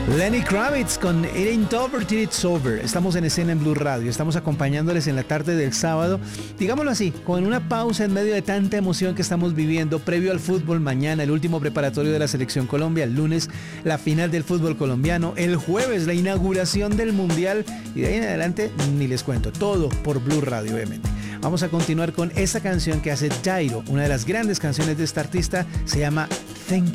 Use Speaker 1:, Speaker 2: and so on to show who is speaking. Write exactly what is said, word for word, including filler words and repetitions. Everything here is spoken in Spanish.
Speaker 1: Lenny Kravitz con It Ain't Over Till It's Over. Estamos en escena en Blue Radio. Estamos acompañándoles en la tarde del sábado, digámoslo así, con una pausa en medio de tanta emoción que estamos viviendo previo al fútbol. Mañana el último preparatorio de la Selección Colombia, el lunes la final del fútbol colombiano, el jueves la inauguración del Mundial y de ahí en adelante ni les cuento. Todo por Blue Radio, obviamente. Vamos a continuar con esta canción que hace Jairo, una de las grandes canciones de esta artista, se llama Thank